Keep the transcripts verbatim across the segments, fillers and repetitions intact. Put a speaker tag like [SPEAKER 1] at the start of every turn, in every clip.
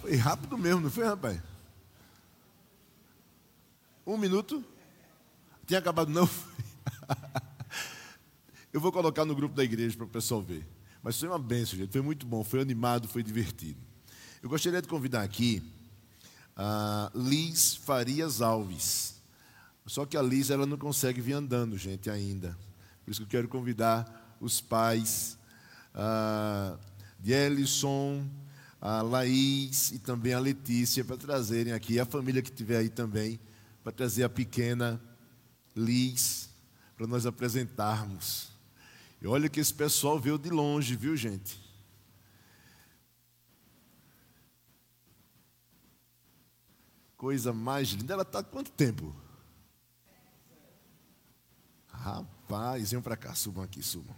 [SPEAKER 1] Foi rápido mesmo, não foi, rapaz? Um minuto? Tinha acabado, não? Eu vou colocar no grupo da igreja para o pessoal ver. Mas foi uma bênção, gente. Foi muito bom, foi animado, foi divertido. Eu gostaria de convidar aqui a Liz Farias Alves. Só que a Liz, ela não consegue vir andando, gente, ainda. Por isso que eu quero convidar os pais a de Ellison, a Laís e também a Letícia para trazerem aqui, a família que estiver aí também, para trazer a pequena Liz, para nós apresentarmos. E olha que esse pessoal veio de longe, viu, gente? Coisa mais linda. Ela está há quanto tempo? Rapaz, venham para cá, subam aqui, subam.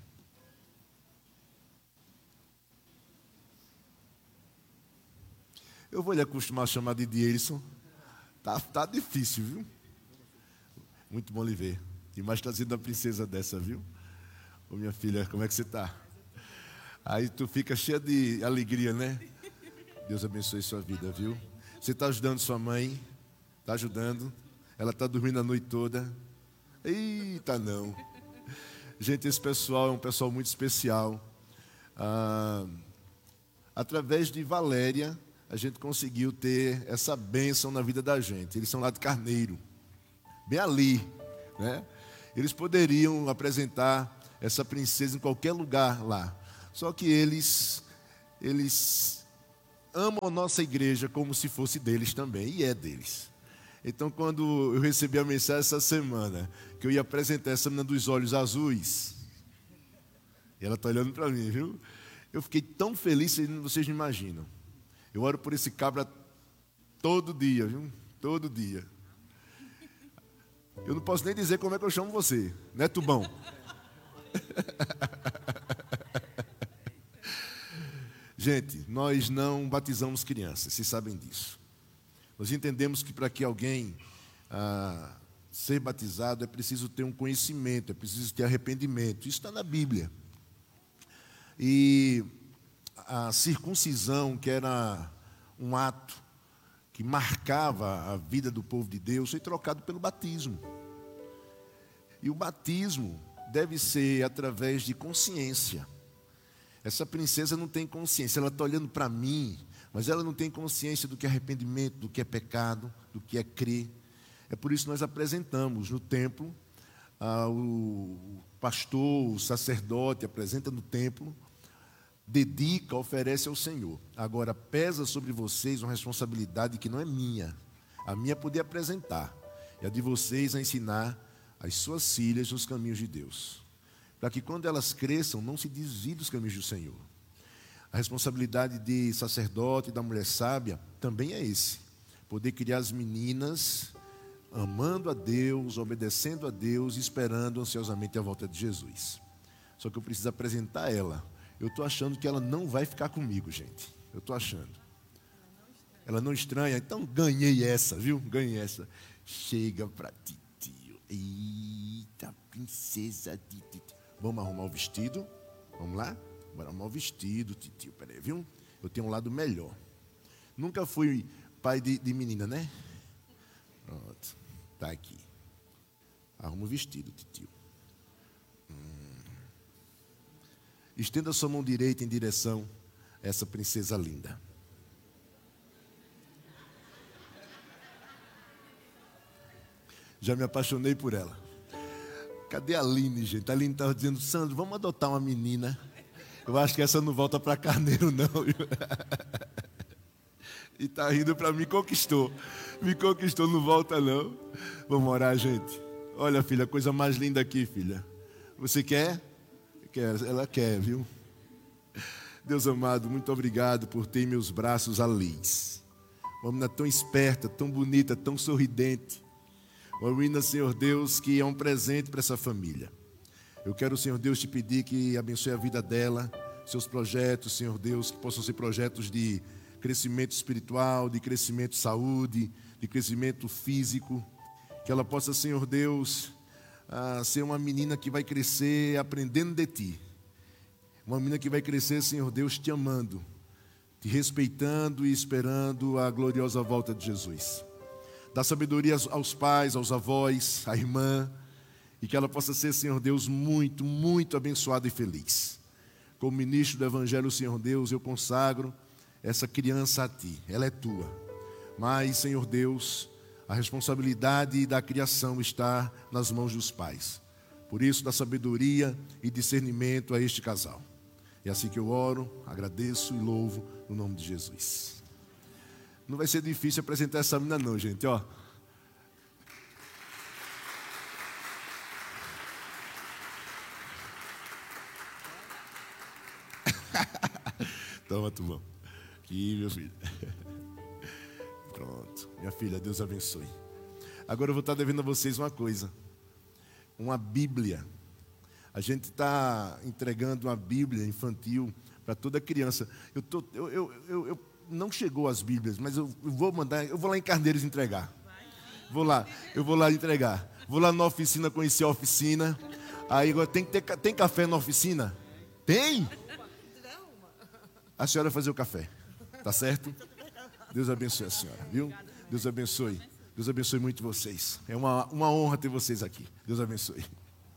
[SPEAKER 1] Eu vou lhe acostumar a chamar de Dierson. Tá, tá difícil, viu? Muito bom lhe ver. E mais trazendo uma princesa dessa, viu? Ô, minha filha, como é que você está? Aí tu fica cheia de alegria, né? Deus abençoe sua vida, viu? Você está ajudando sua mãe? Está ajudando? Ela está dormindo a noite toda? Eita, não. Gente, esse pessoal é um pessoal muito especial. Ah, através de Valéria, a gente conseguiu ter essa bênção na vida da gente. Eles são lá de Carneiro, bem ali, né? Eles poderiam apresentar essa princesa em qualquer lugar lá. Só que eles, eles amam a nossa igreja como se fosse deles também, e é deles. Então, quando eu recebi a mensagem essa semana, que eu ia apresentar essa menina dos olhos azuis, e ela está olhando para mim, viu? Eu fiquei tão feliz, vocês não imaginam. Eu oro por esse cabra todo dia, viu? Todo dia. Eu não posso nem dizer como é que eu chamo você, né, Tubão? Gente, nós não batizamos crianças, vocês sabem disso. Nós entendemos que para que alguém ah, ser batizado é preciso ter um conhecimento, é preciso ter arrependimento. Isso está na Bíblia. E a circuncisão, que era um ato que marcava a vida do povo de Deus, foi trocado pelo batismo. E o batismo deve ser através de consciência. Essa princesa não tem consciência, ela está olhando para mim, mas ela não tem consciência do que é arrependimento, do que é pecado, do que é crer. É por isso que nós apresentamos no templo, ah, o pastor, o sacerdote apresenta no templo, dedica, oferece ao Senhor. Agora, pesa sobre vocês uma responsabilidade que não é minha. A minha é poder apresentar, e a de vocês é ensinar as suas filhas nos caminhos de Deus, para que quando elas cresçam, não se desviem dos caminhos do Senhor. A responsabilidade de sacerdote e da mulher sábia também é esse, poder criar as meninas amando a Deus, obedecendo a Deus, esperando ansiosamente a volta de Jesus. Só que eu preciso apresentar ela. Eu estou achando que ela não vai ficar comigo, gente. Eu estou achando. Ela não estranha. Então ganhei essa, viu? Ganhei essa. Chega para titio. Eita, princesa de titio. Vamos arrumar o vestido? Vamos lá? Bora arrumar o vestido, titio. Peraí, viu? Eu tenho um lado melhor. Nunca fui pai de, de menina, né? Pronto. Tá aqui. Arruma o vestido, titio. Estenda sua mão direita em direção a essa princesa linda. Já me apaixonei por ela. Cadê a Aline, gente? A Aline estava dizendo, Sandro, vamos adotar uma menina. Eu acho que essa não volta para Carneiro, não. E está rindo para mim, conquistou. Me conquistou, não volta, não. Vamos orar, gente. Olha, filha, coisa mais linda aqui, filha. Você quer? Quer, ela quer, viu? Deus amado, muito obrigado por ter em meus braços a Liz. Uma menina tão esperta, tão bonita, tão sorridente. Uma menina, Senhor Deus, que é um presente para essa família. Eu quero, Senhor Deus, te pedir que abençoe a vida dela, seus projetos, Senhor Deus, que possam ser projetos de crescimento espiritual, de crescimento de saúde, de crescimento físico. Que ela possa, Senhor Deus, a ser uma menina que vai crescer aprendendo de Ti. Uma menina que vai crescer, Senhor Deus, te amando, te respeitando e esperando a gloriosa volta de Jesus. Dá sabedoria aos pais, aos avós, à irmã, e que ela possa ser, Senhor Deus, muito, muito abençoada e feliz. Como ministro do Evangelho, Senhor Deus, eu consagro essa criança a Ti, ela é Tua. Mas, Senhor Deus, a responsabilidade da criação está nas mãos dos pais. Por isso, dá sabedoria e discernimento a este casal. É assim que eu oro, agradeço e louvo no nome de Jesus. Não vai ser difícil apresentar essa menina não, gente, ó. Toma, turma. Aqui, meu filho. Pronto. Minha filha, Deus abençoe. Agora eu vou estar devendo a vocês uma coisa. Uma Bíblia. A gente está entregando uma Bíblia infantil para toda criança. Eu, tô, eu, eu, eu, eu não chegou as Bíblias, mas eu, eu vou mandar, eu vou lá em Carneiros entregar. Vou lá, eu vou lá entregar. Vou lá na oficina conhecer a oficina. Aí agora tem que ter, tem café na oficina? Tem? A senhora fazer o café, tá certo? Deus abençoe a senhora, viu? Deus abençoe. Deus abençoe muito vocês. É uma, uma honra ter vocês aqui. Deus abençoe.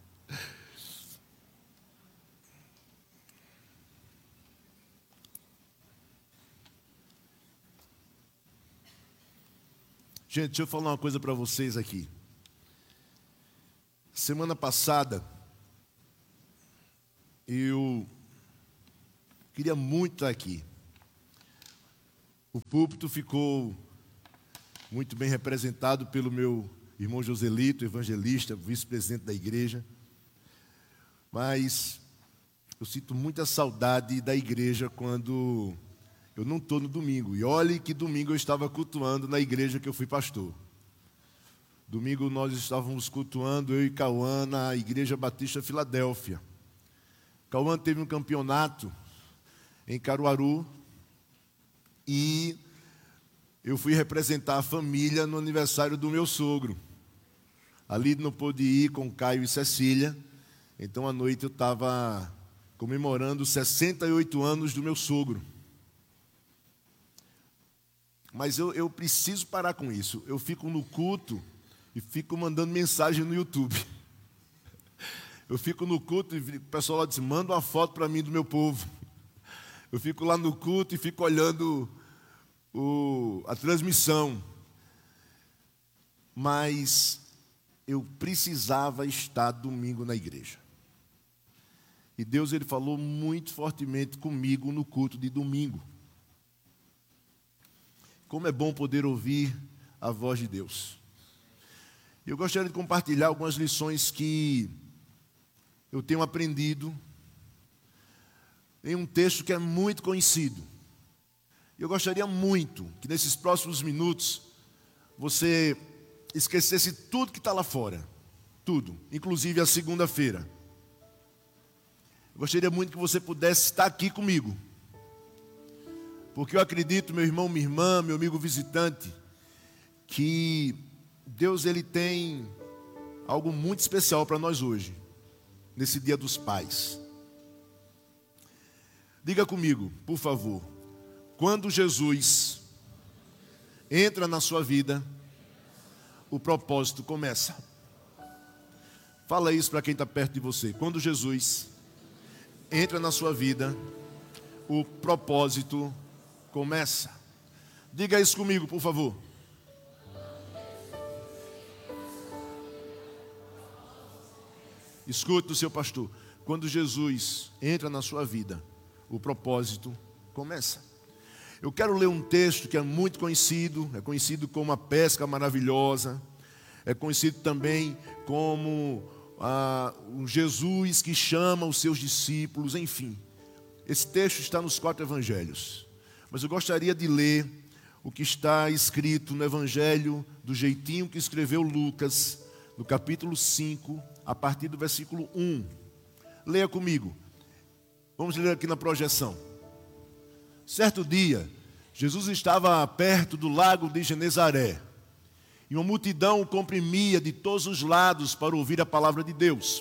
[SPEAKER 1] Gente, deixa eu falar uma coisa para vocês aqui. Semana passada, eu queria muito estar aqui. O púlpito ficou muito bem representado pelo meu irmão Joselito, evangelista, vice-presidente da igreja. Mas eu sinto muita saudade da igreja quando eu não estou no domingo. E olhe que domingo eu estava cultuando na igreja que eu fui pastor. Domingo nós estávamos cultuando, eu e Cauã, na Igreja Batista Filadélfia. Cauã teve um campeonato em Caruaru, e eu fui representar a família no aniversário do meu sogro. Ali não pude ir com Caio e Cecília, então à noite eu estava comemorando sessenta e oito anos do meu sogro. Mas eu, eu preciso parar com isso. Eu fico no culto e fico mandando mensagem no YouTube. Eu fico no culto e o pessoal lá diz, manda uma foto para mim do meu povo. Eu fico lá no culto e fico olhando o, a transmissão. Mas eu precisava estar domingo na igreja. E Deus ele falou muito fortemente comigo no culto de domingo. Como é bom poder ouvir a voz de Deus. Eu gostaria de compartilhar algumas lições que eu tenho aprendido em um texto que é muito conhecido. Eu gostaria muito que nesses próximos minutos você esquecesse tudo que está lá fora. Tudo, inclusive a segunda-feira. Eu gostaria muito que você pudesse estar aqui comigo. Porque eu acredito, meu irmão, minha irmã, meu amigo visitante, que Deus ele tem algo muito especial para nós hoje, nesse Dia dos Pais. Diga comigo, por favor, quando Jesus entra na sua vida, o propósito começa. Fala isso para quem está perto de você. Quando Jesus entra na sua vida, o propósito começa. Diga isso comigo, por favor. Escute o seu pastor. Quando Jesus entra na sua vida, o propósito começa. Eu quero ler um texto que é muito conhecido, é conhecido como a pesca maravilhosa, é conhecido também como ah, um Jesus que chama os seus discípulos, enfim. Esse texto está nos quatro evangelhos. Mas eu gostaria de ler o que está escrito no evangelho do jeitinho que escreveu Lucas, no capítulo cinco, a partir do versículo um. Leia comigo. Vamos ler aqui na projeção. Certo dia, Jesus estava perto do lago de Genezaré, e uma multidão o comprimia de todos os lados para ouvir a palavra de Deus.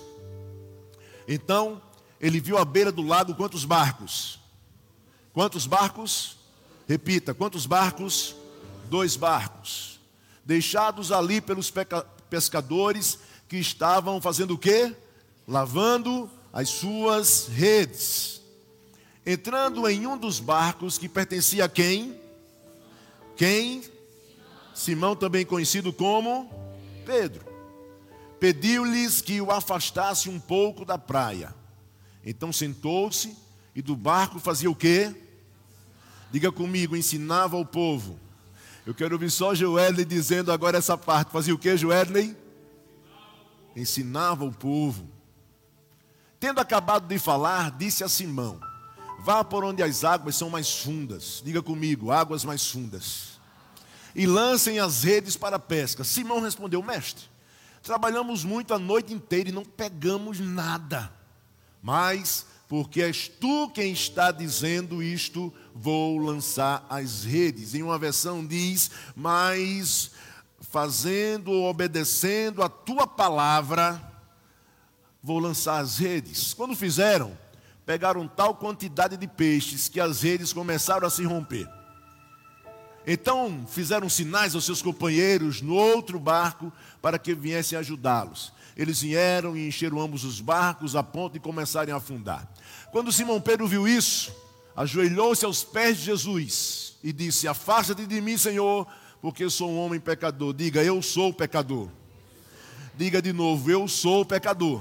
[SPEAKER 1] Então, ele viu à beira do lago quantos barcos? Quantos barcos? Repita, quantos barcos? Dois barcos. Deixados ali pelos pescadores que estavam fazendo o quê? Lavando as suas redes. Entrando em um dos barcos que pertencia a quem? Quem? Simão, também conhecido como Pedro. Pediu-lhes que o afastasse um pouco da praia. Então sentou-se e do barco fazia o quê? Diga comigo, ensinava ao povo. Eu quero ouvir só Joelney dizendo agora essa parte. Fazia o quê, Joelney? Ensinava o povo. Tendo acabado de falar, disse a Simão: vá por onde as águas são mais fundas. Diga comigo, águas mais fundas. E lancem as redes para a pesca. Simão respondeu: mestre, trabalhamos muito a noite inteira e não pegamos nada. Mas, porque és tu quem está dizendo isto, vou lançar as redes. Em uma versão diz: mas fazendo ou obedecendo a tua palavra, vou lançar as redes. Quando fizeram, pegaram tal quantidade de peixes que as redes começaram a se romper. Então fizeram sinais aos seus companheiros no outro barco para que viessem ajudá-los. Eles vieram e encheram ambos os barcos a ponto de começarem a afundar. Quando Simão Pedro viu isso, ajoelhou-se aos pés de Jesus e disse: afasta-te de mim, Senhor, porque eu sou um homem pecador. Diga, eu sou pecador. Diga de novo, eu sou pecador.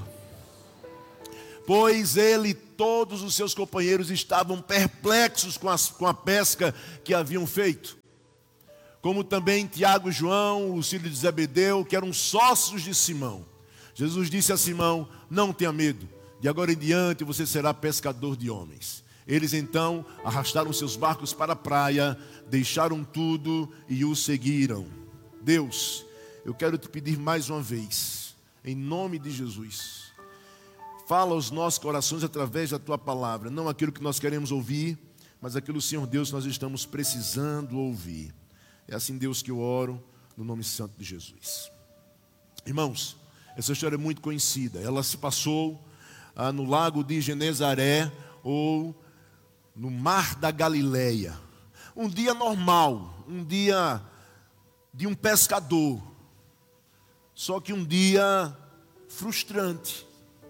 [SPEAKER 1] Pois ele e todos os seus companheiros estavam perplexos com, as, com a pesca que haviam feito. Como também Tiago e João, os filhos de Zebedeu, que eram sócios de Simão. Jesus disse a Simão: não tenha medo, de agora em diante você será pescador de homens. Eles então arrastaram seus barcos para a praia, deixaram tudo e o seguiram. Deus, eu quero te pedir mais uma vez, em nome de Jesus, fala aos nossos corações através da tua palavra, não aquilo que nós queremos ouvir, mas aquilo, Senhor Deus, que nós estamos precisando ouvir. É assim, Deus, que eu oro, no nome santo de Jesus. Irmãos, essa história é muito conhecida. Ela se passou ah, no lago de Genezaré, ou no mar da Galileia. Um dia normal, um dia de um pescador. Só que um dia frustrante.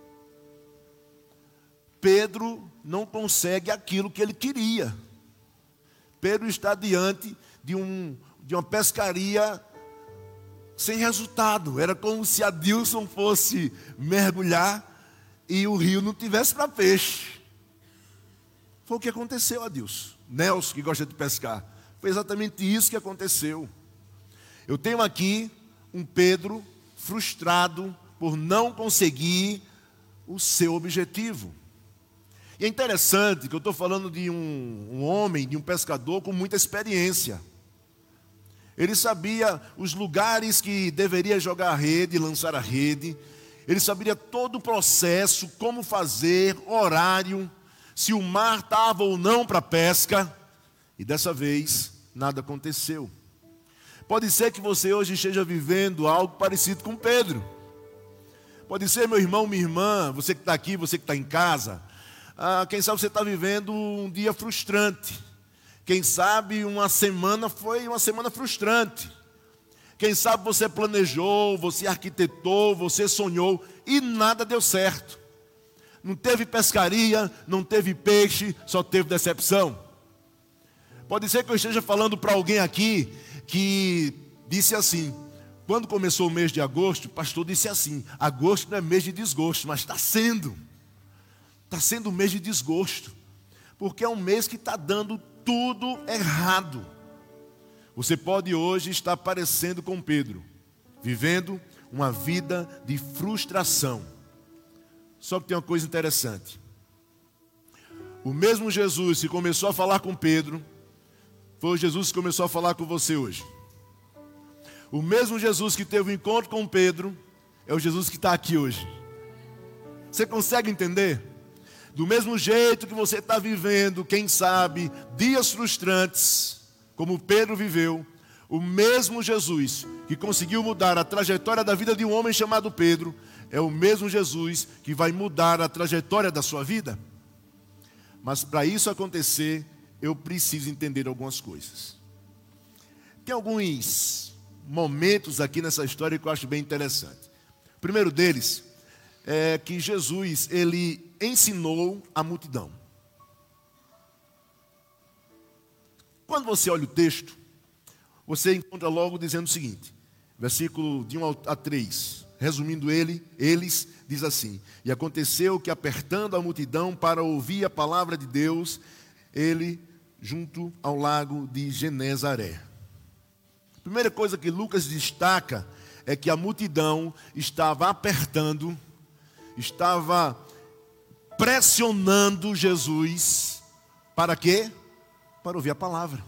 [SPEAKER 1] Pedro não consegue aquilo que ele queria. Pedro está diante de, um, de uma pescaria sem resultado. Era como se Adilson fosse mergulhar e o rio não tivesse para peixe. Foi o que aconteceu, Adilson. Nelson, que gosta de pescar. Foi exatamente isso que aconteceu. Eu tenho aqui um Pedro frustrado por não conseguir o seu objetivo. E é interessante que eu estou falando de um, um homem, de um pescador com muita experiência. Ele sabia os lugares que deveria jogar a rede, lançar a rede. Ele sabia todo o processo, como fazer, horário, se o mar estava ou não para pesca. E dessa vez, nada aconteceu. Pode ser que você hoje esteja vivendo algo parecido com Pedro. Pode ser, meu irmão, minha irmã, você que está aqui, você que está em casa. Ah, quem sabe você está vivendo um dia frustrante. Quem sabe uma semana foi uma semana frustrante. Quem sabe você planejou, você arquitetou, você sonhou e nada deu certo. Não teve pescaria, não teve peixe, só teve decepção. Pode ser que eu esteja falando para alguém aqui que disse assim: quando começou o mês de agosto, o pastor disse assim: agosto não é mês de desgosto, mas está sendo. Está sendo um mês de desgosto, porque é um mês que está dando tudo errado. Você pode hoje estar parecendo com Pedro, vivendo uma vida de frustração. Só que tem uma coisa interessante. O mesmo Jesus que começou a falar com Pedro, foi o Jesus que começou a falar com você hoje. O mesmo Jesus que teve um encontro com Pedro, é o Jesus que está aqui hoje. Você consegue entender? Do mesmo jeito que você está vivendo, quem sabe, dias frustrantes, como Pedro viveu, o mesmo Jesus que conseguiu mudar a trajetória da vida de um homem chamado Pedro, é o mesmo Jesus que vai mudar a trajetória da sua vida. Mas para isso acontecer, eu preciso entender algumas coisas. Tem alguns momentos aqui nessa história que eu acho bem interessante. O primeiro deles é que Jesus, ele ensinou a multidão. Quando você olha o texto, você encontra logo dizendo o seguinte, versículo de um a três, resumindo ele, eles, diz assim: e aconteceu que, apertando a multidão para ouvir a palavra de Deus, ele junto ao lago de Genezaré. A primeira coisa que Lucas destaca é que a multidão estava apertando, estava pressionando Jesus, para quê? Para ouvir a palavra.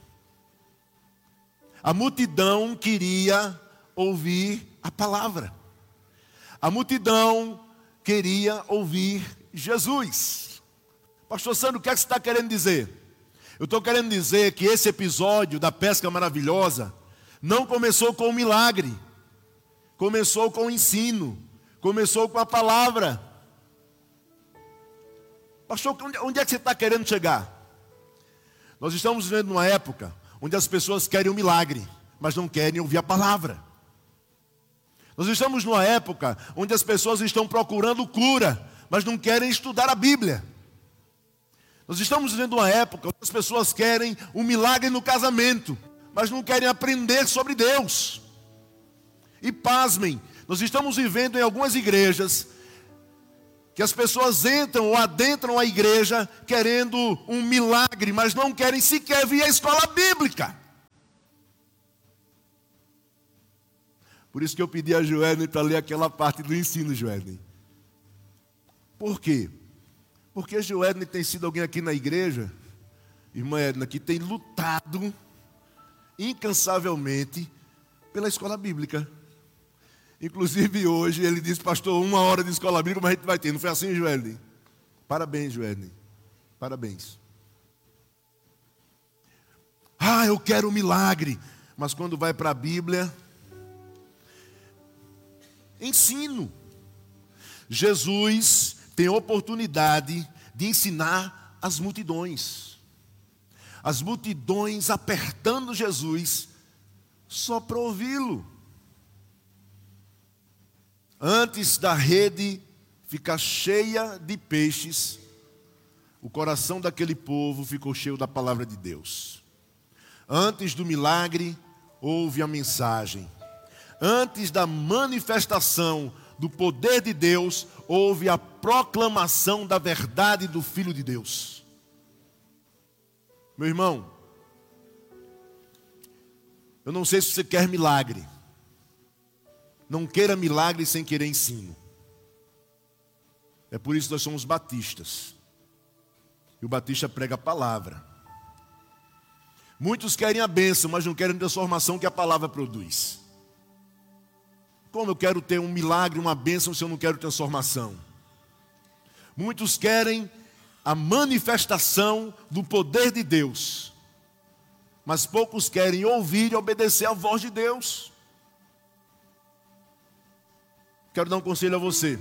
[SPEAKER 1] A multidão queria ouvir a palavra. A multidão queria ouvir Jesus. Pastor Sandro, o que é que você está querendo dizer? Eu estou querendo dizer que esse episódio da pesca maravilhosa não começou com um milagre. Começou com o ensino. Começou com a palavra. Pastor, onde é que você está querendo chegar? Nós estamos vivendo uma época onde as pessoas querem um milagre, mas não querem ouvir a palavra. Nós estamos numa época onde as pessoas estão procurando cura, mas não querem estudar a Bíblia. Nós estamos vivendo uma época onde as pessoas querem um milagre no casamento, mas não querem aprender sobre Deus. E pasmem, nós estamos vivendo em algumas igrejas que as pessoas entram ou adentram a igreja querendo um milagre, mas não querem sequer vir à escola bíblica. Por isso que eu pedi a Joelne para ler aquela parte do ensino, Joelne. Por quê? Porque a Joelne tem sido alguém aqui na igreja, irmã Edna, que tem lutado incansavelmente pela escola bíblica. Inclusive hoje ele disse, pastor, uma hora de escola bíblica, mas a gente vai ter. Não foi assim, Joelne? Parabéns, Joelne. Parabéns. Ah, eu quero um milagre. Mas quando vai para a Bíblia, ensino. Jesus tem oportunidade de ensinar as multidões. As multidões apertando Jesus só para ouvi-lo. Antes da rede ficar cheia de peixes, o coração daquele povo ficou cheio da palavra de Deus. Antes do milagre, houve a mensagem. Antes da manifestação do poder de Deus, houve a proclamação da verdade do Filho de Deus. Meu irmão, eu não sei se você quer milagre. Não queira milagre sem querer ensino. É por isso que nós somos batistas. E o batista prega a palavra. Muitos querem a bênção, mas não querem a transformação que a palavra produz. Como eu quero ter um milagre, uma bênção, se eu não quero transformação? Muitos querem a manifestação do poder de Deus, mas poucos querem ouvir e obedecer à voz de Deus. Quero dar um conselho a você.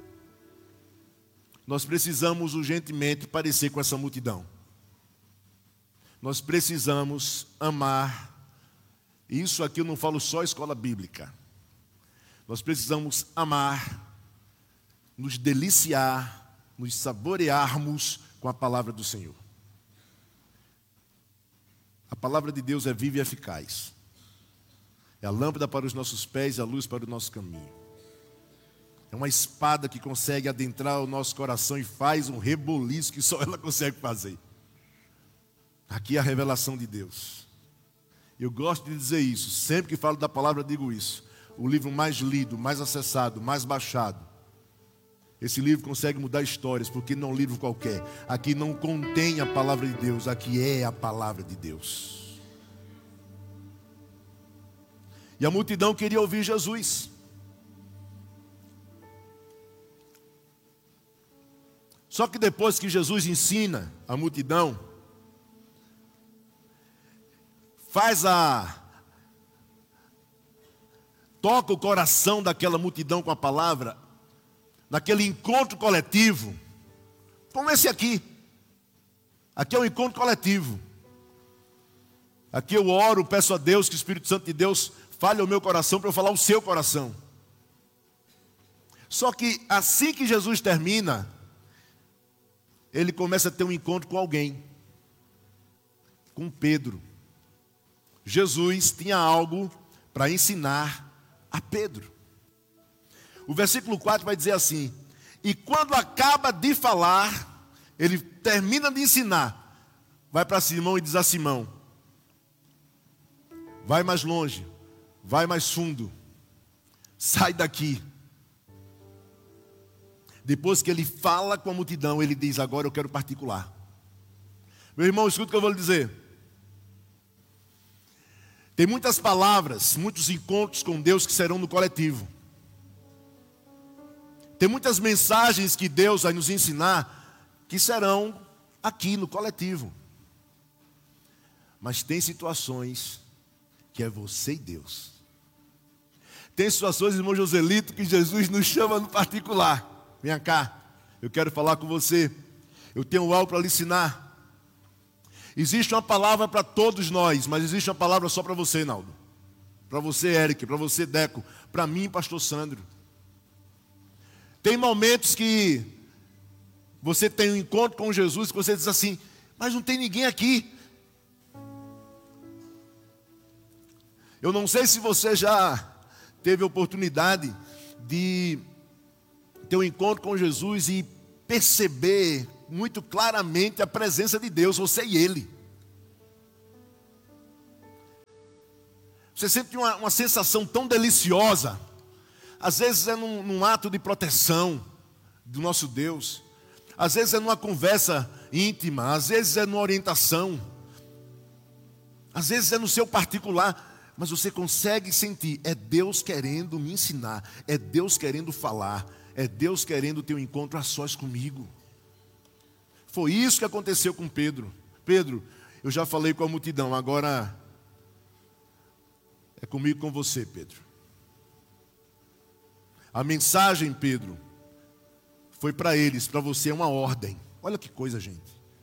[SPEAKER 1] Nós precisamos urgentemente parecer com essa multidão. Nós precisamos amar. E isso aqui eu não falo só escola bíblica. Nós precisamos amar, nos deliciar, nos saborearmos com a palavra do Senhor. A palavra de Deus é viva e eficaz. É a lâmpada para os nossos pés e a luz para o nosso caminho. É uma espada que consegue adentrar o nosso coração e faz um reboliço que só ela consegue fazer. Aqui é a revelação de Deus. Eu gosto de dizer isso, sempre que falo da palavra eu digo isso. O livro mais lido, mais acessado, mais baixado. Esse livro consegue mudar histórias, porque não é um livro qualquer. Aqui não contém a palavra de Deus, aqui é a palavra de Deus. E a multidão queria ouvir Jesus. Só que depois que Jesus ensina a multidão, faz a... toca o coração daquela multidão com a palavra, naquele encontro coletivo, como esse aqui. Aqui é um encontro coletivo. Aqui eu oro, peço a Deus que o Espírito Santo de Deus fale ao meu coração para eu falar o seu coração. Só que assim que Jesus termina, ele começa a ter um encontro com alguém, com Pedro. Jesus tinha algo para ensinar a Pedro. O versículo quatro vai dizer assim: e quando acaba de falar, ele termina de ensinar, vai para Simão e diz a Simão: vai mais longe, vai mais fundo, sai daqui. Depois que ele fala com a multidão, ele diz: agora eu quero particular. Meu irmão, escuta o que eu vou lhe dizer. Tem muitas palavras, muitos encontros com Deus que serão no coletivo. Tem muitas mensagens que Deus vai nos ensinar que serão aqui no coletivo. Mas tem situações que é você e Deus. Tem situações, irmão Joselito, que Jesus nos chama no particular. Venha cá, eu quero falar com você. Eu tenho algo para lhe ensinar. Existe uma palavra para todos nós, mas existe uma palavra só para você, Naldo. Para você, Eric, para você, Deco, para mim, pastor Sandro. Tem momentos que você tem um encontro com Jesus, que você diz assim: mas não tem ninguém aqui. Eu não sei se você já teve a oportunidade de ter um encontro com Jesus e perceber muito claramente a presença de Deus, você e Ele. Você sente uma, uma sensação tão deliciosa. Às vezes é num, num ato de proteção do nosso Deus. Às vezes é numa conversa íntima. Às vezes é numa orientação. Às vezes é no seu particular. Mas você consegue sentir, é Deus querendo me ensinar. É Deus querendo falar. É Deus querendo ter um encontro a sós comigo. Foi isso que aconteceu com Pedro. Pedro, eu já falei com a multidão, agora é comigo, com você, Pedro. A mensagem, Pedro, foi para eles, para você é uma ordem. Olha que coisa, gente.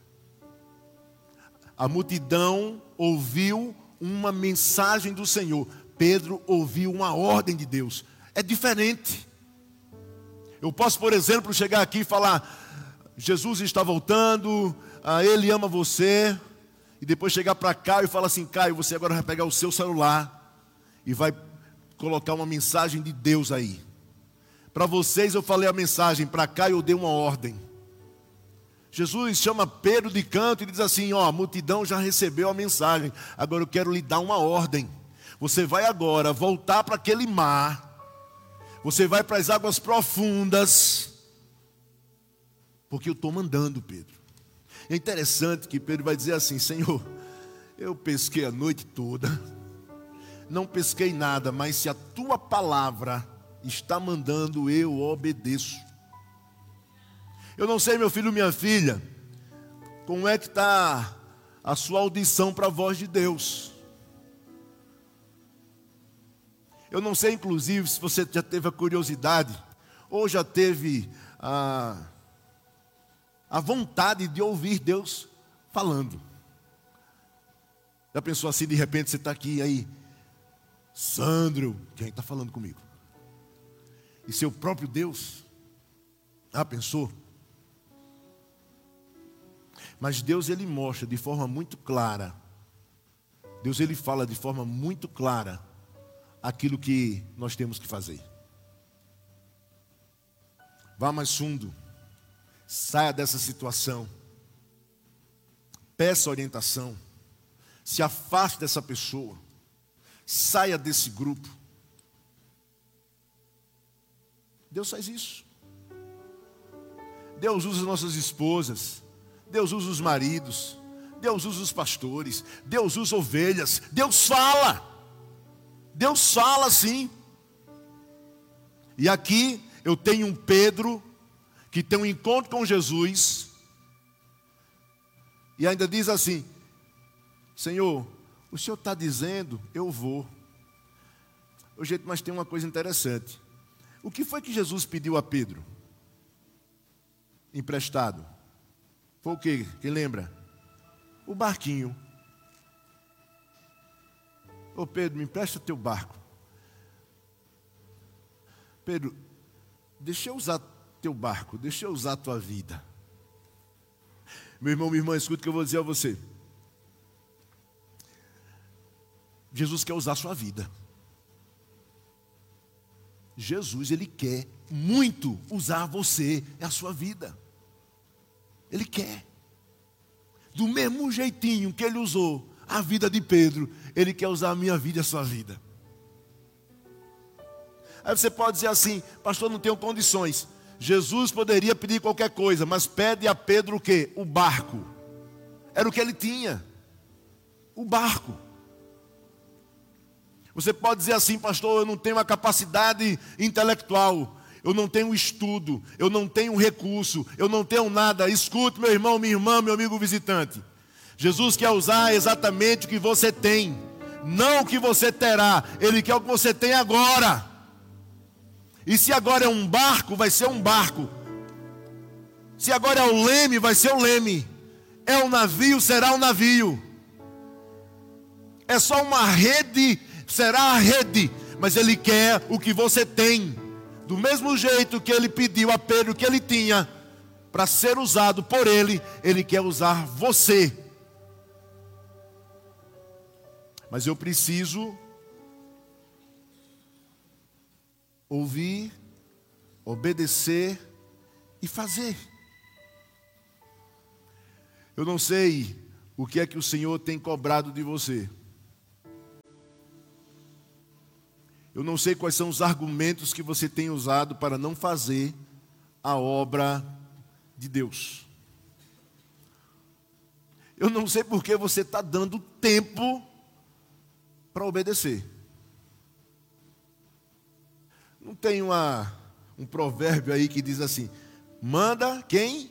[SPEAKER 1] A multidão ouviu uma mensagem do Senhor. Pedro ouviu uma ordem de Deus. É diferente. Eu posso, por exemplo, chegar aqui e falar: Jesus está voltando, Ele ama você. E depois chegar para Caio e falar assim: Caio, você agora vai pegar o seu celular e vai colocar uma mensagem de Deus aí. Para vocês eu falei a mensagem, para Caio eu dei uma ordem. Jesus chama Pedro de canto e diz assim: ó, a multidão já recebeu a mensagem, agora eu quero lhe dar uma ordem. Você vai agora voltar para aquele mar, você vai para as águas profundas, porque eu estou mandando, Pedro. É interessante que Pedro vai dizer assim: Senhor, eu pesquei a noite toda, não pesquei nada, mas se a tua palavra está mandando, eu obedeço. Eu não sei, meu filho, minha filha, como é que está a sua audição para a voz de Deus. Eu não sei, inclusive, se você já teve a curiosidade, ou já teve a... a vontade de ouvir Deus falando. Já pensou assim, de repente você está aqui aí: Sandro, quem está falando comigo? E seu próprio Deus? Ah, pensou? Mas Deus, Ele mostra de forma muito clara. Deus, Ele fala de forma muito clara aquilo que nós temos que fazer. Vá mais fundo. Saia dessa situação. Peça orientação. Se afaste dessa pessoa. Saia desse grupo. Deus faz isso. Deus usa as nossas esposas. Deus usa os maridos. Deus usa os pastores. Deus usa ovelhas. Deus fala. Deus fala sim. E aqui eu tenho um Pedro que tem um encontro com Jesus e ainda diz assim: Senhor, o Senhor está dizendo, eu vou. Ô, gente, mas tem uma coisa interessante. O que foi que Jesus pediu a Pedro? Emprestado. Foi o quê? Quem lembra? o barquinho. Ô Pedro, me empresta teu barco. Pedro, deixa eu usar teu barco, deixa eu usar a tua vida. Meu irmão, minha irmã, escuta o que eu vou dizer a você. Jesus quer usar a sua vida. Jesus, Ele quer muito usar você e a sua vida. Ele quer. Do mesmo jeitinho que Ele usou a vida de Pedro, Ele quer usar a minha vida e a sua vida. Aí você pode dizer assim, pastor, não tenho condições. Jesus poderia pedir qualquer coisa, mas pede a Pedro o quê? O barco. Era o que ele tinha. O barco. Você pode dizer assim, pastor, eu não tenho a capacidade intelectual, eu não tenho estudo, eu não tenho recurso, eu não tenho nada. Escute, meu irmão, minha irmã, meu amigo visitante. Jesus quer usar exatamente o que você tem, não o que você terá. Ele quer o que você tem agora. E se agora é um barco, vai ser um barco. Se agora é o leme, vai ser o leme. É um navio, será um navio. É só uma rede, será a rede. Mas Ele quer o que você tem. Do mesmo jeito que Ele pediu a Pedro o que ele tinha, para ser usado por Ele, Ele quer usar você. Mas eu preciso ouvir, obedecer e fazer. Eu não sei o que é que o Senhor tem cobrado de você. Eu não sei quais são os argumentos que você tem usado para não fazer a obra de Deus. Eu não sei porque você está dando tempo para obedecer. Não tem uma, um provérbio aí que diz assim, manda quem?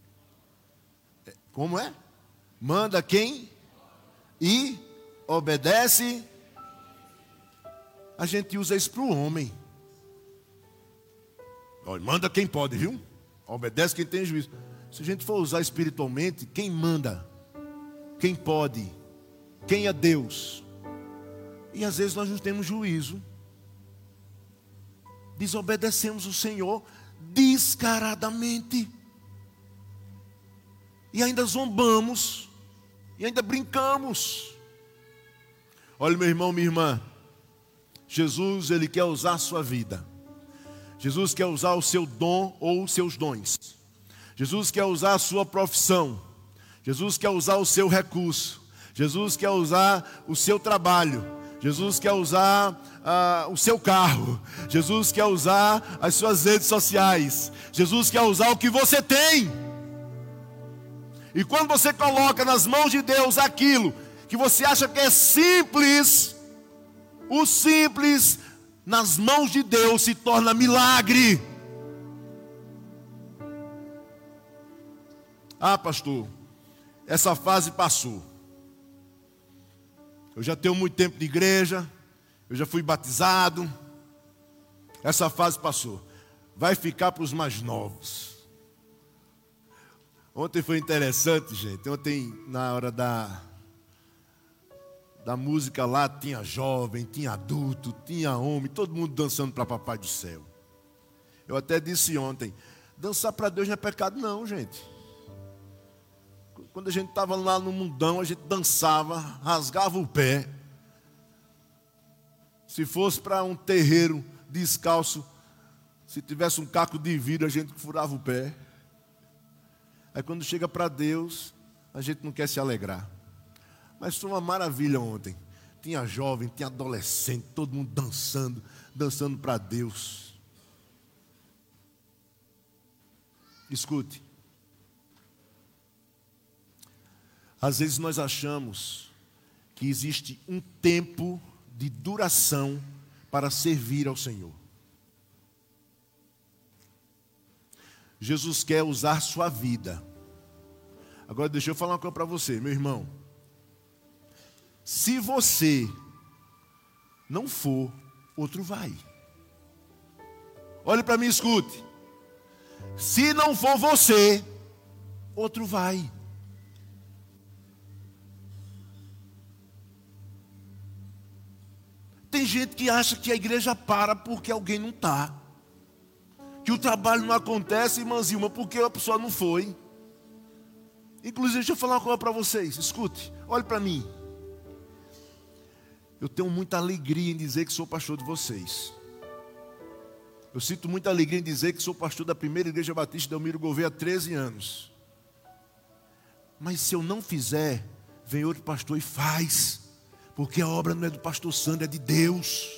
[SPEAKER 1] Como é? Manda quem? E obedece. A gente usa isso para o homem. Olha, manda quem pode, viu? Obedece quem tem juízo. Se a gente for usar espiritualmente, quem manda? Quem pode? Quem é Deus? E às vezes nós não temos juízo. Desobedecemos o Senhor descaradamente. E ainda zombamos. E ainda brincamos. Olha, meu irmão, minha irmã. Jesus, Ele quer usar a sua vida. Jesus quer usar o seu dom ou os seus dons. Jesus quer usar a sua profissão. Jesus quer usar o seu recurso. Jesus quer usar o seu trabalho. Jesus quer usar uh, o seu carro. Jesus quer usar as suas redes sociais. Jesus quer usar o que você tem. E quando você coloca nas mãos de Deus aquilo que você acha que é simples, o simples nas mãos de Deus se torna milagre. Ah, pastor, essa fase passou. Eu já tenho muito tempo de igreja, eu já fui batizado. Essa fase passou. Vai ficar para os mais novos. Ontem foi interessante, gente. Ontem, na hora da... da música lá, tinha jovem, tinha adulto, tinha homem, todo mundo dançando para Papai do Céu. Eu até disse ontem, dançar para Deus não é pecado não, gente. Quando a gente estava lá no mundão, a gente dançava, rasgava o pé. Se fosse para um terreiro descalço, se tivesse um caco de vidro, a gente furava o pé. Aí quando chega para Deus, a gente não quer se alegrar. Mas foi uma maravilha ontem. Tinha jovem, tinha adolescente, todo mundo dançando, dançando para Deus. Escute. Às vezes nós achamos que existe um tempo de duração para servir ao Senhor. Jesus quer usar sua vida. Agora deixa eu falar uma coisa para você, meu irmão. Se você não for, outro vai. Olhe para mim e escute. Se não for você, outro vai. tem gente que acha que a igreja para porque alguém não está, que o trabalho não acontece, irmã Zilma, porque a pessoa não foi. Inclusive, deixa eu falar uma coisa para vocês, escute, olhe para mim. Eu tenho muita alegria em dizer que sou pastor de vocês. Eu sinto muita alegria em dizer que sou pastor da primeira igreja batista de Delmiro Gouveia há treze anos. Mas se eu não fizer, vem outro pastor e faz. Porque a obra não é do pastor Sandro, é de Deus.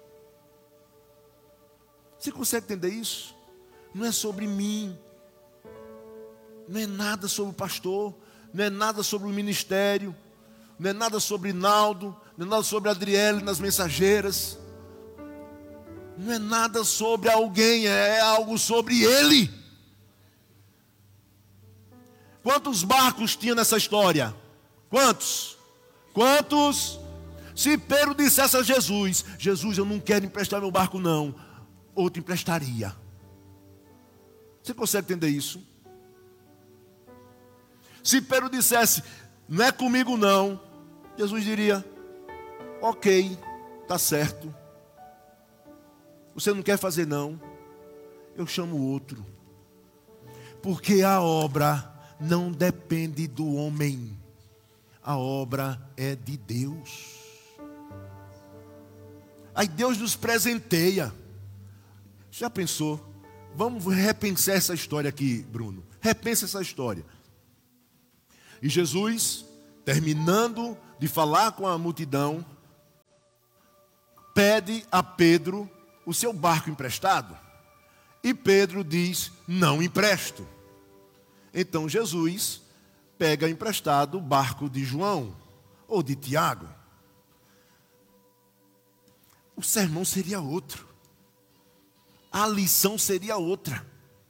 [SPEAKER 1] Você consegue entender isso? Não é sobre mim. Não é nada sobre o pastor. Não é nada sobre o ministério. Não é nada sobre Naldo. Não é nada sobre Adriele nas mensageiras. Não é nada sobre alguém, é algo sobre ele. Quantos barcos tinha nessa história? Quantos? Quantos? Se Pedro dissesse a Jesus: Jesus, eu não quero emprestar meu barco não, outro emprestaria. Você consegue entender isso? Se Pedro dissesse: não é comigo não, Jesus diria: ok, está certo. Você não quer fazer não, eu chamo outro. Porque a obra não depende do homem, a obra é de Deus. Aí Deus nos presenteia. Já pensou? Vamos repensar essa história aqui, Bruno. Repensa essa história. E Jesus, terminando de falar com a multidão, pede a Pedro o seu barco emprestado. E Pedro diz: não empresto. Então Jesus pega emprestado o barco de João ou de Tiago. O sermão seria outro. A lição seria outra.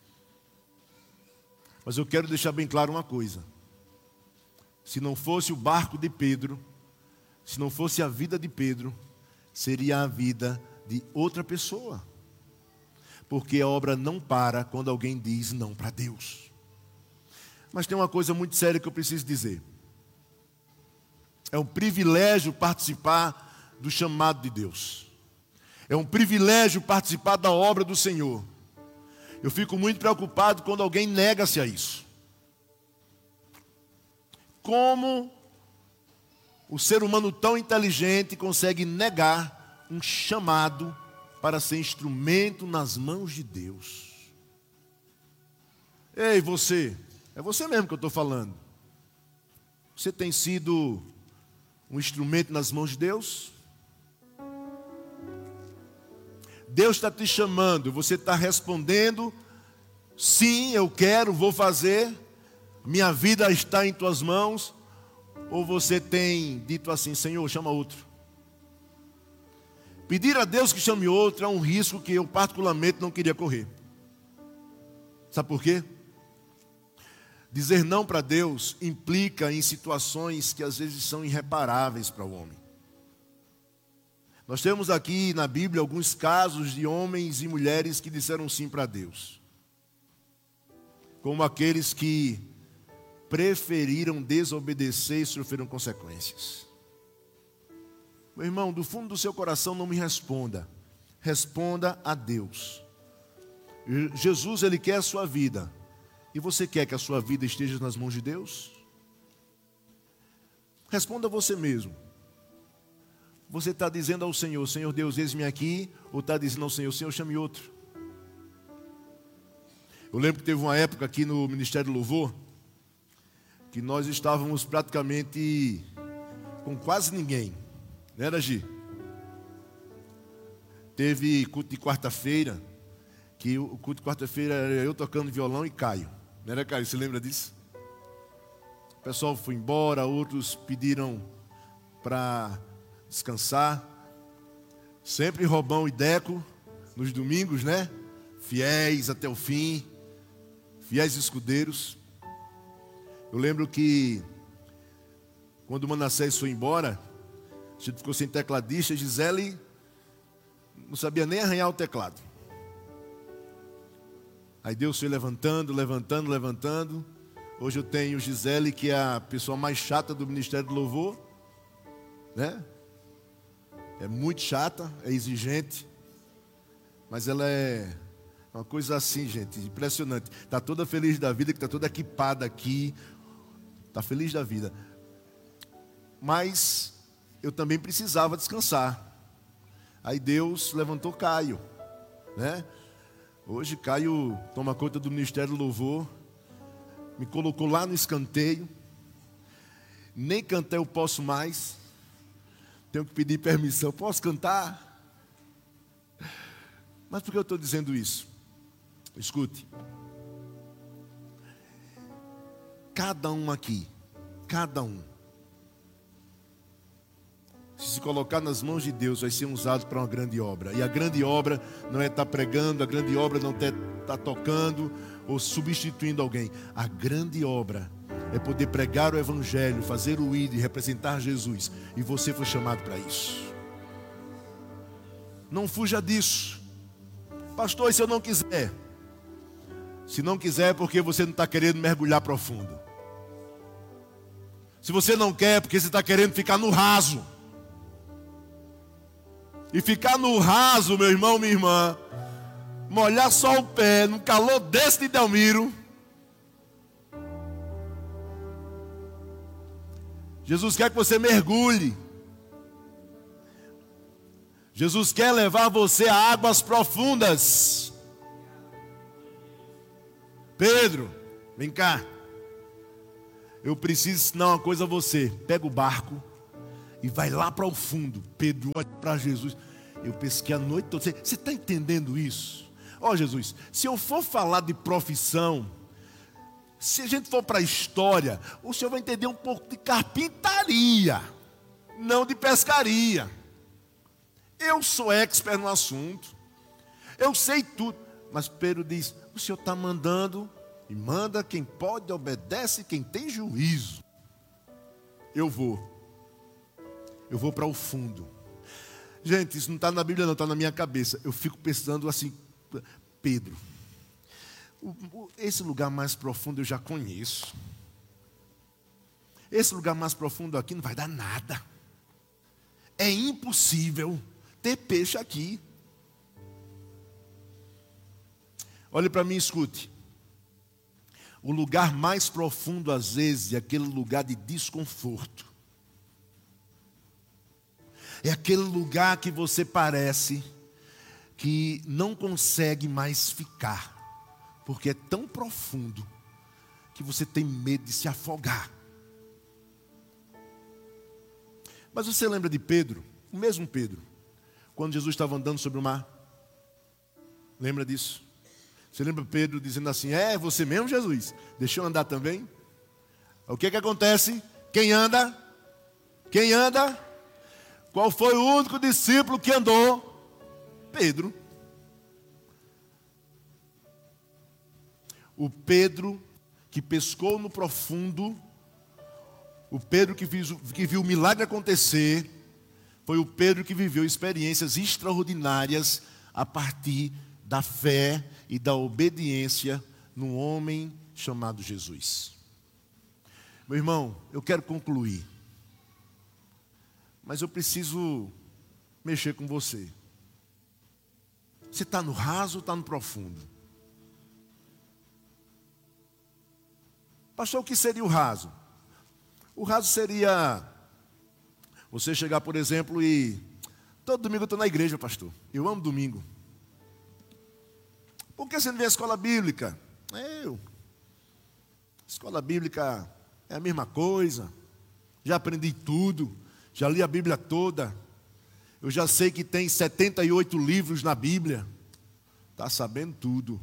[SPEAKER 1] Mas eu quero deixar bem claro uma coisa. Se não fosse o barco de Pedro, se não fosse a vida de Pedro, seria a vida de outra pessoa. Porque a obra não para quando alguém diz não para Deus. Mas tem uma coisa muito séria que eu preciso dizer. É um privilégio participar do chamado de Deus. É um privilégio participar da obra do Senhor. Eu fico muito preocupado quando alguém nega-se a isso. Como o ser humano tão inteligente consegue negar um chamado para ser instrumento nas mãos de Deus? Ei, você, é você mesmo que eu estou falando. Você tem sido um instrumento nas mãos de Deus? Deus está te chamando, você está respondendo: sim, eu quero, vou fazer, minha vida está em tuas mãos? Ou você tem dito assim: Senhor, chama outro? Pedir a Deus que chame outro é um risco que eu particularmente não queria correr. Sabe por quê? Dizer não para Deus implica em situações que às vezes são irreparáveis para o homem. Nós temos aqui na Bíblia alguns casos de homens e mulheres que disseram sim para Deus. Como aqueles que preferiram desobedecer e sofreram consequências. Meu irmão, do fundo do seu coração não me responda. Responda a Deus. Jesus, Ele quer a sua vida. E você quer que a sua vida esteja nas mãos de Deus? Responda a você mesmo. Você está dizendo ao Senhor: Senhor Deus, eis-me aqui? Ou está dizendo ao Senhor: Senhor, chame outro? Eu lembro que teve uma época aqui no Ministério do Louvor que nós estávamos praticamente com quase ninguém. Não era, Gi? Teve culto de quarta-feira, que o culto de quarta-feira era eu tocando violão e Caio. Não era, Caio? Você lembra disso? O pessoal foi embora, outros pediram para descansar. Sempre Robão e Deco, nos domingos, né? Fiéis até o fim, fiéis escudeiros. Eu lembro que quando o Manassés foi embora, a gente ficou sem tecladista. Gisele não sabia nem arranhar o teclado. Aí Deus foi levantando, levantando, levantando. Hoje eu tenho Gisele, que é a pessoa mais chata do Ministério do Louvor, né? é muito chata, é exigente, mas ela é uma coisa assim, gente, impressionante. Está toda feliz da vida, que está toda equipada aqui, está feliz da vida. Mas eu também precisava descansar. Aí Deus levantou Caio, né? Hoje Caio toma conta do Ministério do Louvor, me colocou lá no escanteio. Nem cantar eu posso mais. Tenho que pedir permissão. Posso cantar? Mas por que eu estou dizendo isso? Escute. Cada um aqui, cada um, se se colocar nas mãos de Deus, vai ser usado para uma grande obra. E a grande obra não é estar pregando, a grande obra não é estar tocando ou substituindo alguém. A grande obra é poder pregar o Evangelho, fazer o I D, representar Jesus. E você foi chamado para isso. Não fuja disso. Pastor, e se eu não quiser? Se não quiser é porque você não está querendo mergulhar profundo. Se você não quer é porque você está querendo ficar no raso. E ficar no raso, meu irmão, minha irmã, molhar só o pé, no calor desse de Delmiro. Jesus quer que você mergulhe. Jesus quer levar você a águas profundas. Pedro, vem cá. Eu preciso ensinar uma coisa a você. Pega o barco e vai lá para o fundo. Pedro olha para Jesus. Eu pesquei a noite toda. Você está entendendo isso? Ó, Jesus, se eu for falar de profissão, se a gente for para a história, o senhor vai entender um pouco de carpintaria, não de pescaria. Eu sou expert no assunto, eu sei tudo. Mas Pedro diz, o senhor está mandando, e manda quem pode, obedece quem tem juízo. Eu vou, eu vou para o fundo. Gente, isso não está na Bíblia não, está na minha cabeça. Eu fico pensando assim, Pedro, esse lugar mais profundo eu já conheço. Esse lugar mais profundo aqui não vai dar nada. É impossível ter peixe aqui. Olhe para mim e escute. O lugar mais profundo às vezes é aquele lugar de desconforto. É aquele lugar que você parece que não consegue mais ficar. Porque é tão profundo que você tem medo de se afogar. Mas você lembra de Pedro? O mesmo Pedro. Quando Jesus estava andando sobre o mar. Lembra disso? Você lembra Pedro dizendo assim, é você mesmo, Jesus? Deixa eu andar também? O que que acontece? Quem anda? Quem anda? Qual foi o único discípulo que andou? Pedro. O Pedro que pescou no profundo, o Pedro que viu, que viu o milagre acontecer, foi o Pedro que viveu experiências extraordinárias a partir da fé e da obediência num homem chamado Jesus. Meu irmão, eu quero concluir, mas eu preciso mexer com você. Você está no raso ou está no profundo? Pastor, o que seria o raso? O raso seria você chegar, por exemplo, e todo domingo eu estou na igreja, pastor. Eu amo domingo. Por que você não vê a escola bíblica? Eu. Escola bíblica é a mesma coisa. Já aprendi tudo. Já li a Bíblia toda. Eu já sei que tem setenta e oito livros na Bíblia. Está sabendo tudo.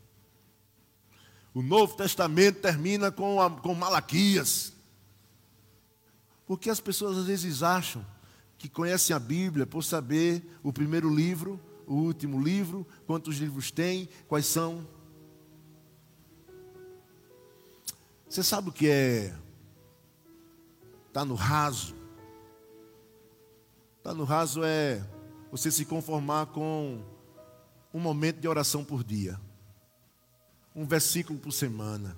[SPEAKER 1] O Novo Testamento termina com, a, com Malaquias. Porque as pessoas às vezes acham que conhecem a Bíblia por saber o primeiro livro, o último livro, quantos livros tem, quais são. Você sabe o que é estar no raso? Estar no raso é você se conformar com um momento de oração por dia. Um versículo por semana.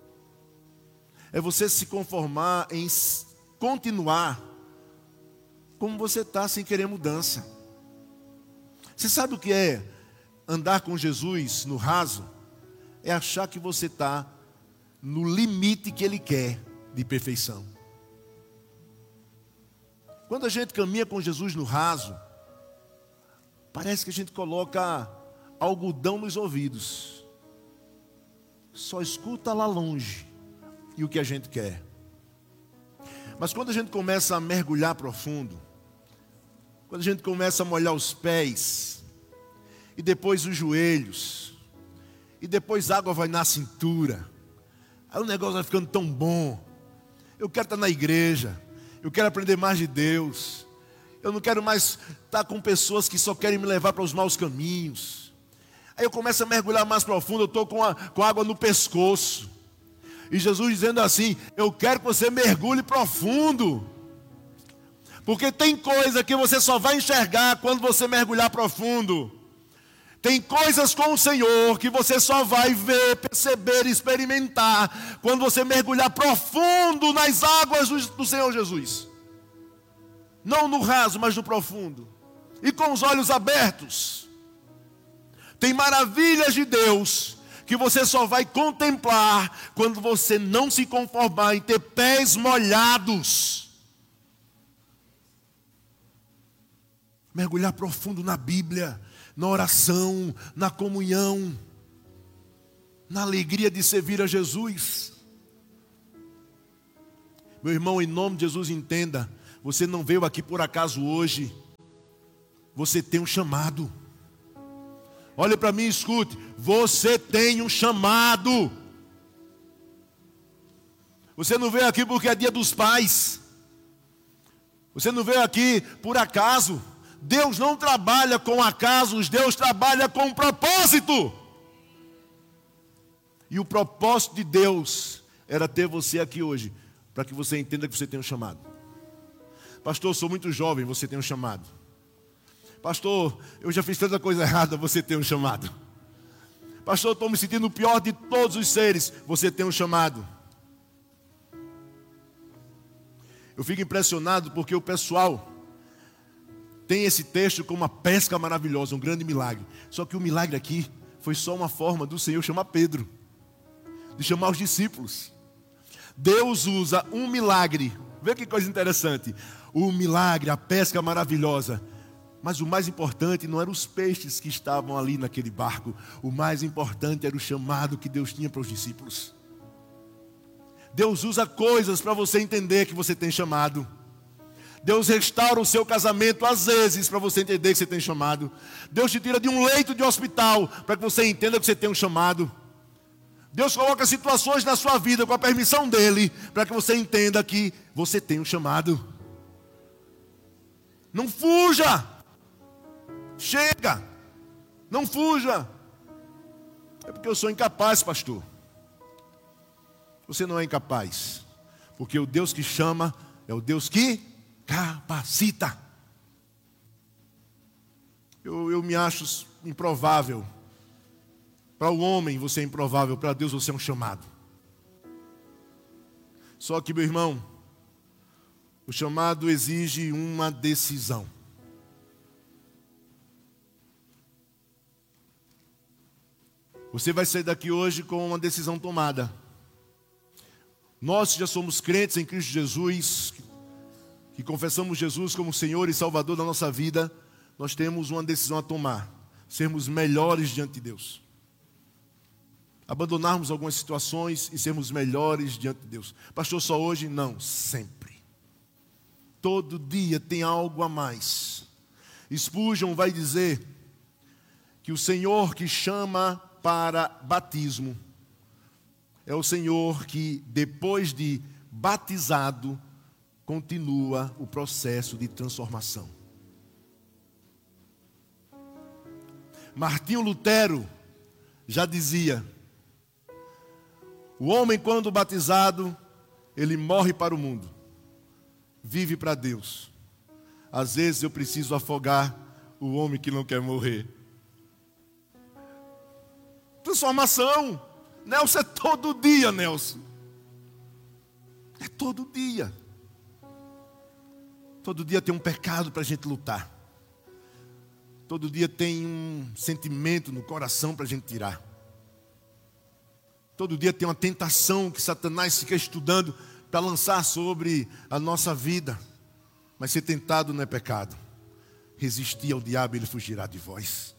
[SPEAKER 1] É você se conformar em continuar como você está sem querer mudança. Você sabe o que é andar com Jesus no raso? É achar que você está no limite que Ele quer de perfeição. Quando a gente caminha com Jesus no raso, parece que a gente coloca algodão nos ouvidos. Só escuta lá longe e o que a gente quer. Mas quando a gente começa a mergulhar profundo, quando a gente começa a molhar os pés, e depois os joelhos, e depois a água vai na cintura, aí o negócio vai ficando tão bom. Eu quero estar na igreja, eu quero aprender mais de Deus, eu não quero mais estar com pessoas que só querem me levar para os maus caminhos. Aí eu começo a mergulhar mais profundo, eu estou com, a, com água no pescoço. E Jesus dizendo assim: eu quero que você mergulhe profundo. Porque tem coisa que você só vai enxergar quando você mergulhar profundo. Tem coisas com o Senhor que você só vai ver, perceber, experimentar quando você mergulhar profundo nas águas do, do Senhor Jesus. Não no raso, mas no profundo. E com os olhos abertos. Tem maravilhas de Deus que você só vai contemplar quando você não se conformar em ter pés molhados. Mergulhar profundo na Bíblia, na oração, na comunhão, na alegria de servir a Jesus. Meu irmão, em nome de Jesus, entenda, você não veio aqui por acaso hoje. Você tem um chamado. Olhe para mim e escute. Você tem um chamado. Você não veio aqui porque é dia dos pais. Você não veio aqui por acaso. Deus não trabalha com acasos. Deus trabalha com propósito. E o propósito de Deus era ter você aqui hoje, para que você entenda que você tem um chamado. Pastor, eu sou muito jovem, você tem um chamado. Pastor, eu já fiz tanta coisa errada, você tem um chamado. Pastor, eu estou me sentindo o pior de todos os seres, você tem um chamado. Eu fico impressionado porque o pessoal tem esse texto como uma pesca maravilhosa, um grande milagre. Só que o milagre aqui foi só uma forma do Senhor chamar Pedro, de chamar os discípulos. Deus usa um milagre, vê que coisa interessante. O milagre, a pesca maravilhosa. Mas o mais importante não eram os peixes que estavam ali naquele barco. O mais importante era o chamado que Deus tinha para os discípulos. Deus usa coisas para você entender que você tem chamado. Deus restaura o seu casamento às vezes para você entender que você tem chamado. Deus te tira de um leito de hospital para que você entenda que você tem um chamado. Deus coloca situações na sua vida com a permissão dEle para que você entenda que você tem um chamado. Não fuja! Chega! Não fuja! É porque eu sou incapaz, pastor. Você não é incapaz. Porque o Deus que chama é o Deus que capacita. Eu, eu me acho improvável. Para o homem você é improvável, para Deus você é um chamado. Só que, meu irmão, o chamado exige uma decisão. Você vai sair daqui hoje com uma decisão tomada. Nós já somos crentes em Cristo Jesus, que confessamos Jesus como Senhor e Salvador da nossa vida, nós temos uma decisão a tomar. Sermos melhores diante de Deus. Abandonarmos algumas situações e sermos melhores diante de Deus. Pastor, só hoje? Não, sempre. Todo dia tem algo a mais. Spurgeon vai dizer que o Senhor que chama para batismo é o Senhor que, depois de batizado, continua o processo de transformação. Martinho Lutero já dizia: o homem, quando batizado, ele morre para o mundo, vive para Deus. Às vezes eu preciso afogar o homem que não quer morrer. Transformação. Nelson, é todo dia, Nelson. É todo dia. Todo dia tem um pecado para a gente lutar. Todo dia tem um sentimento no coração para a gente tirar. Todo dia tem uma tentação que Satanás fica estudando para lançar sobre a nossa vida. Mas ser tentado não é pecado. Resistir ao diabo, ele fugirá de vós.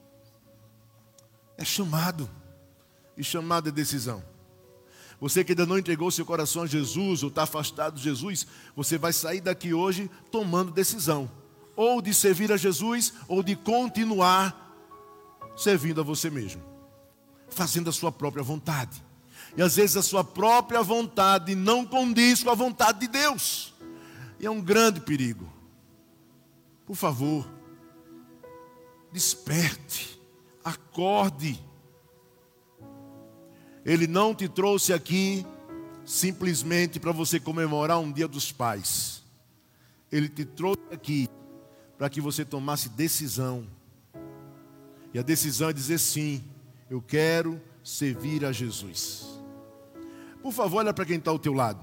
[SPEAKER 1] É chamado. E chamado é decisão. Você que ainda não entregou seu coração a Jesus ou está afastado de Jesus, você vai sair daqui hoje tomando decisão. Ou de servir a Jesus, ou de continuar servindo a você mesmo. Fazendo a sua própria vontade. E às vezes a sua própria vontade não condiz com a vontade de Deus. E é um grande perigo. Por favor, desperte, acorde. Ele não te trouxe aqui simplesmente para você comemorar um dia dos pais. Ele te trouxe aqui para que você tomasse decisão. E a decisão é dizer sim, eu quero servir a Jesus. Por favor, olha para quem está ao teu lado.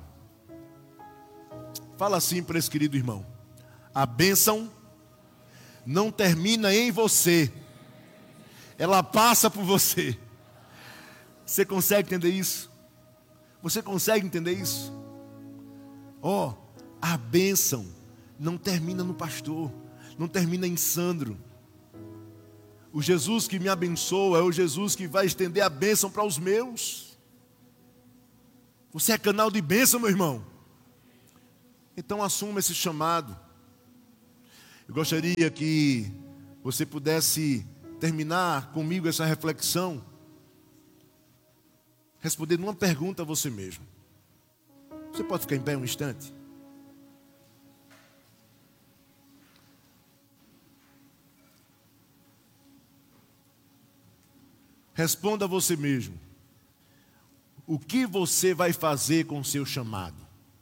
[SPEAKER 1] Fala assim para esse querido irmão. A bênção não termina em você. Ela passa por você. Você consegue entender isso? Você consegue entender isso? Ó, oh, a bênção não termina no pastor. Não termina em Sandro. O Jesus que me abençoa é o Jesus que vai estender a bênção para os meus. Você é canal de bênção, meu irmão. Então assuma esse chamado. Eu gostaria que você pudesse terminar comigo essa reflexão, respondendo uma pergunta a você mesmo. Você pode ficar em pé um instante? Responda a você mesmo. O que você vai fazer com o seu chamado?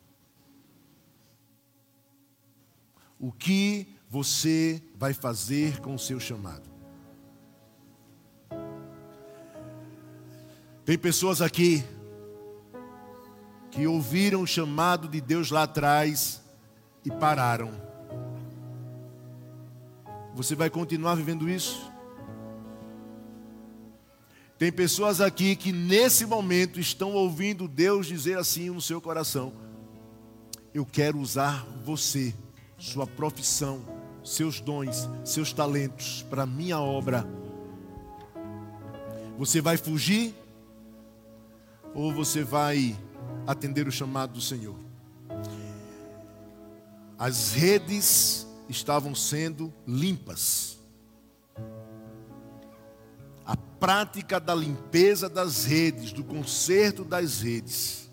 [SPEAKER 1] O que você vai fazer com o seu chamado? Tem pessoas aqui que ouviram o chamado de Deus lá atrás e pararam. Você vai continuar vivendo isso? Tem pessoas aqui que nesse momento estão ouvindo Deus dizer assim no seu coração: eu quero usar você, sua profissão, seus dons, seus talentos para a minha obra. Você vai fugir ou você vai atender o chamado do Senhor? As redes estavam sendo limpas. A prática da limpeza das redes, do conserto das redes.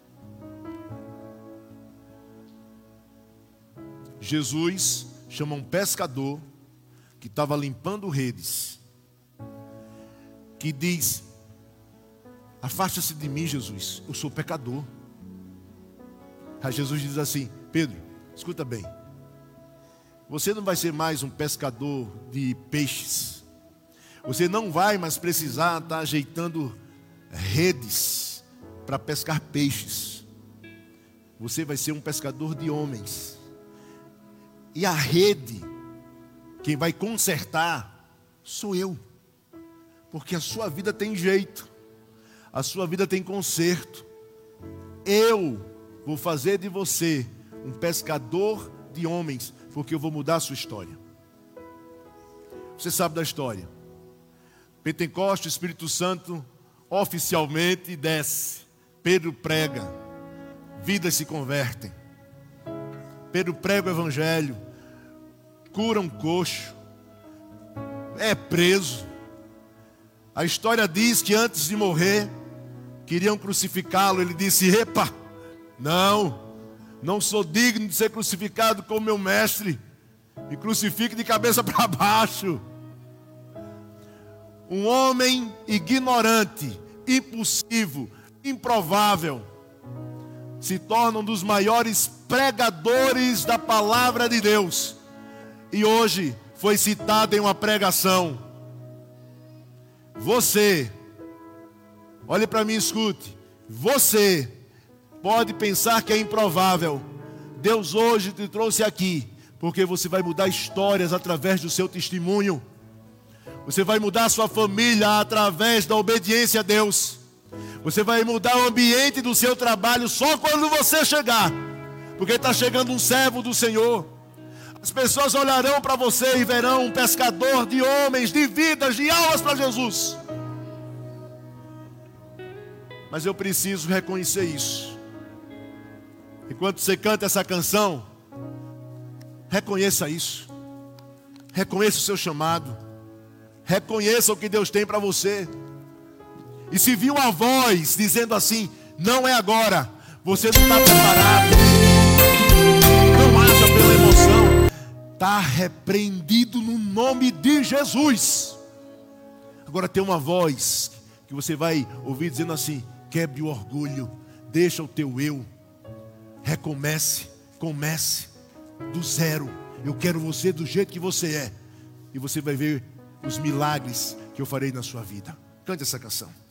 [SPEAKER 1] Jesus chama um pescador que estava limpando redes, que diz: afasta-se de mim, Jesus, eu sou pecador. Aí Jesus diz assim: Pedro, escuta bem, você não vai ser mais um pescador de peixes. Você não vai mais precisar estar ajeitando redes para pescar peixes. Você vai ser um pescador de homens. E a rede, quem vai consertar, sou eu. Porque a sua vida tem jeito. A sua vida tem conserto. Eu vou fazer de você um pescador de homens, porque eu vou mudar a sua história. Você sabe da história. Pentecostes, Espírito Santo oficialmente desce. Pedro prega, vidas se convertem. Pedro prega o evangelho, cura um coxo, é preso. A história diz que antes de morrer, queriam crucificá-lo. Ele disse: epa, não, não sou digno de ser crucificado como meu mestre. Me crucifique de cabeça para baixo. Um homem ignorante, impulsivo, improvável, se torna um dos maiores pregadores da palavra de Deus. E hoje foi citado em uma pregação. Você, olhe para mim e escute. Você pode pensar que é improvável. Deus hoje te trouxe aqui, porque você vai mudar histórias através do seu testemunho. Você vai mudar a sua família através da obediência a Deus. Você vai mudar o ambiente do seu trabalho só quando você chegar, porque está chegando um servo do Senhor. As pessoas olharão para você e verão um pescador de homens, de vidas, de almas para Jesus. Mas eu preciso reconhecer isso. Enquanto você canta essa canção, reconheça isso. Reconheça o seu chamado. Reconheça o que Deus tem para você. E se viu uma voz dizendo assim: não é agora, você não está preparado, não haja pela emoção, está repreendido no nome de Jesus. Agora tem uma voz que você vai ouvir dizendo assim: quebre o orgulho, deixa o teu eu, recomece, comece do zero. Eu quero você do jeito que você é, e você vai ver os milagres que eu farei na sua vida. Cante essa canção.